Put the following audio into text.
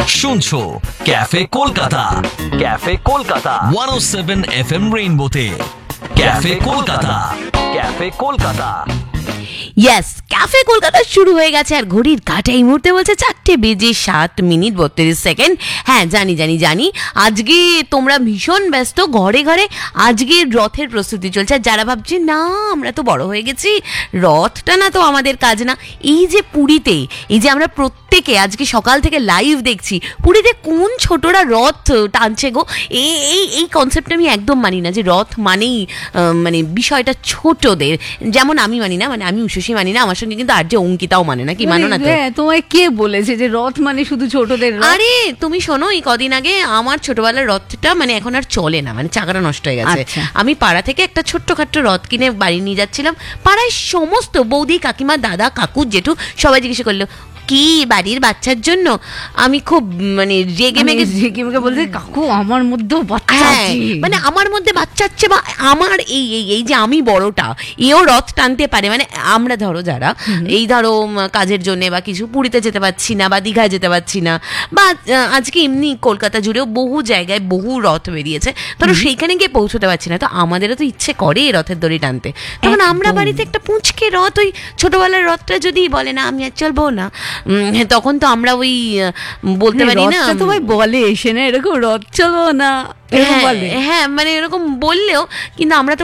শুনছো cafe Kolkata, cafe Kolkata 107 FM রেইনবোতে। Cafe Kolkata, cafe Kolkata. Yes, cafe Kolkata শুরু হয়ে গেছে আর ঘড়ির কাঁটা এই মুহূর্তে বলছে 4:07:32। হ্যাঁ, জানি আজকে তোমরা ভীষণ ব্যস্ত, ঘরে ঘরে আজকে রথের প্রস্তুতি চলছে। আর যারা ভাবছে না আমরা তো বড় হয়ে গেছি, রথটা না তো আমাদের কাজ না, এই যে পুরীতে, এই যে আমরা প্রত্যেকে আজকে সকাল থেকে লাইভ দেখছি পুরীতে কোন ছোটরা রথ টানছে গো। এই কনসেপ্টটা আমি একদম মানি না, যে রথ মানেই মানে বিষয়টা ছোটদের। যেমন আমি মানি না, মানে আমি উষসী মানি না, আমার সঙ্গে কিন্তু আর যে অঙ্কিতাও মানে না। কি মানো না তো? তোমায় কে বলেছে যে রথ মানে শুধু ছোটদের? আরে তুমি শোনো, এই কদিন আগে আমার ছোটবেলার রথটা মানে এখন আর চলে না, মানে চাকাটা নষ্ট হয়ে গেছে। আমি পাড়া থেকে একটা ছোট্টখাট্ট রথ কিনে বাড়ি নিয়ে যাচ্ছিলাম, পাড়ায় সমস্ত বৌদি, কাকিমা, দাদা, কাকু, জেঠু সবাই জিজ্ঞেস করলো কি বাড়ির বাচ্চার জন্য। আমি খুব মানে রেগে মেগে বলছে কাকু আমার মধ্যেও বাচ্চা আছে, মানে আমার মধ্যে বাচ্চা আছে, বা আমার এই যে আমি বড়টা এও রথ টানতে পারে। মানে আমরা ধরো যারা এই ধরো কাজের জন্য বা কিছু পুরীতে যেতে পারছি না, বা দীঘায় যেতে পারছি না, বা আজকে এমনি কলকাতা জুড়েও বহু জায়গায় বহু রথ বেরিয়েছে, ধরো সেইখানে গিয়ে পৌঁছতে পারছি না, তো আমাদেরও তো ইচ্ছে করে রথের দড়ি টানতে। তখন আমরা বাড়িতে একটা পুঁচকে রথ, ওই ছোটবেলার রথটা যদি বলে না আমি আর চলবো না, তখন তো আমরা ওই বলতে পারি না, তোমায় বলে এসে না এরকম রথ চলো না, হ্যাঁ মানে এরকম বললেও কিন্তু আমরা তো